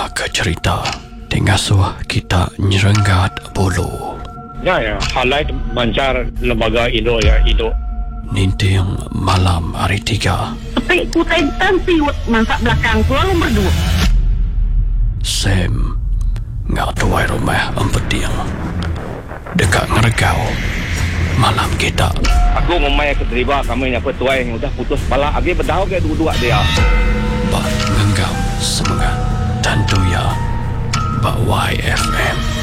ke cerita Tingasuh kita nyerenggat bulu. Ya, halai mancar lembaga Indo ya, Indo. Ninting malam hari 3. Tapi kutai siwet masak belakang pulang berdua. Sam ngak tuai rumah empeting. Dekat ngeregau malam kita. Aku memang keterima kami yang petuai yang udah putus kepala. Agi berdau ke dua-dua dia. Bak ngenggam semangat dan doya Bak YFM.